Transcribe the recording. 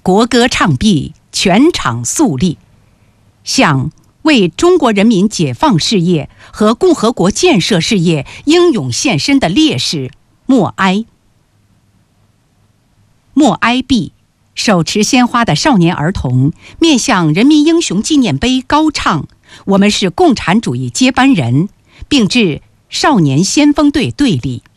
国歌唱毕，全场肃立，向为中国人民解放事业和共和国建设事业英勇献身的烈士默哀。默哀毕，手持鲜花的少年儿童面向人民英雄纪念碑高唱“我们是共产主义接班人”，并致少年先锋队队礼。